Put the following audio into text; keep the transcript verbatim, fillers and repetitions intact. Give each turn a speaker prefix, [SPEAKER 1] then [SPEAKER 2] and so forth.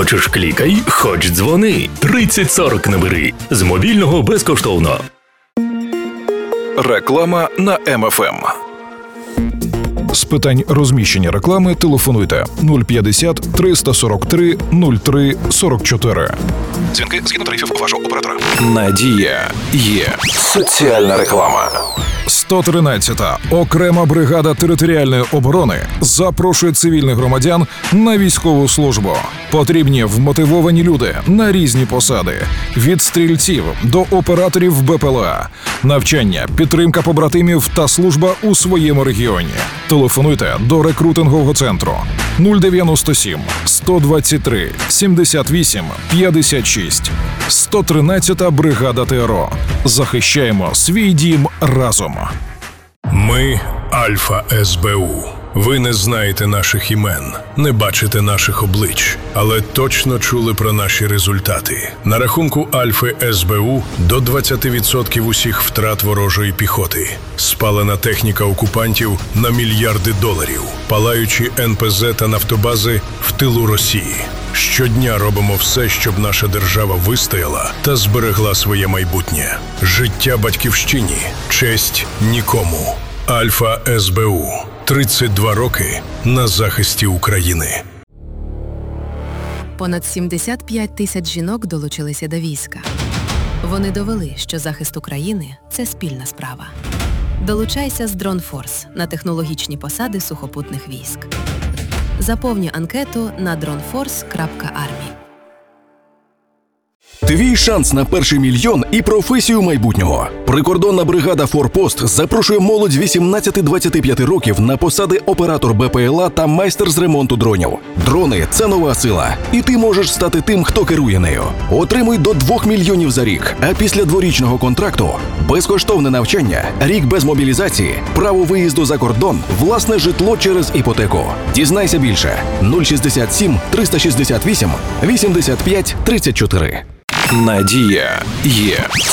[SPEAKER 1] Хочеш клікай, хоч дзвони. тридцять сорок набери. З мобільного безкоштовно.
[SPEAKER 2] Реклама на Ем Еф Ем.
[SPEAKER 3] З питань розміщення реклами телефонуйте нуль п'ятдесят триста сорок три нуль три сорок чотири.
[SPEAKER 2] Дзвінки згідно тарифів вашого оператора. Надія є. Соціальна реклама.
[SPEAKER 3] сто тринадцята окрема бригада територіальної оборони запрошує цивільних громадян на військову службу. Потрібні вмотивовані люди на різні посади. Від стрільців до операторів Бе Пе Еле А. Навчання, підтримка побратимів та служба у своєму регіоні. Телефонуйте до рекрутингового центру нуль дев'яносто сім сто двадцять три сімдесят вісім п'ятдесят шість. сто тринадцята бригада Те Ер О. Захищаємо свій дім разом.
[SPEAKER 4] Ми – Альфа Ес Бе У. Ви не знаєте наших імен, не бачите наших облич, але точно чули про наші результати. На рахунку Альфи Ес Бе У до двадцять відсотків усіх втрат ворожої піхоти. Спалена техніка окупантів на мільярди доларів. Палаючі Ен Пе Зе та нафтобази в тилу Росії. Щодня робимо все, щоб наша держава вистояла та зберегла своє майбутнє. Життя батьківщині, честь нікому. Альфа Ес Бе У. тридцять два роки на захисті України.
[SPEAKER 5] Понад сімдесят п'ять тисяч жінок долучилися до війська. Вони довели, що захист України – це спільна справа. Долучайся з Дронфорс на технологічні посади сухопутних військ. Заповнюй анкету на дронфорс крапка армі.
[SPEAKER 6] Твій шанс на перший мільйон і професію майбутнього. Прикордонна бригада «Форпост» запрошує молодь вісімнадцяти двадцяти п'яти років на посади оператор Бе Пе Еле А та майстер з ремонту дронів. Дрони – це нова сила, і ти можеш стати тим, хто керує нею. Отримуй до двох мільйонів за рік, а після дворічного контракту – безкоштовне навчання, рік без мобілізації, право виїзду за кордон, власне житло через іпотеку. Дізнайся більше. нуль шістдесят сім триста шістдесят вісім вісімдесят п'ять тридцять чотири.
[SPEAKER 2] Надія є.